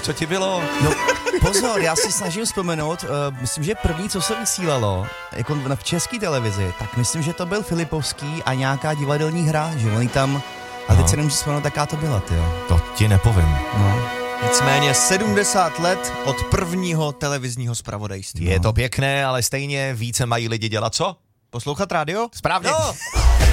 co ti bylo? No, pozor, já si snažím vzpomenout, myslím, že první, co se vysílalo, jako v české televizi, tak myslím, že to byl Filipovský a nějaká divadelní hra, že oni tam, a teď se nemůžu vzpomenout, jaká to byla, tyjo. To ti nepovím. No. Nicméně 70 let od prvního televizního zpravodajství. Je to pěkné, ale stejně více mají lidi dělat co? Poslouchat rádio? Správně. No.